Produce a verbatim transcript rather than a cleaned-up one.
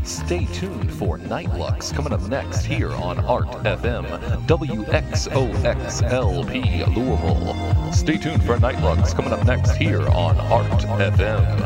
Stay tuned for Nightlux coming up next here on Art F M, W X O X L P Louisville. Stay tuned for Nightlux coming up next here on Art F M.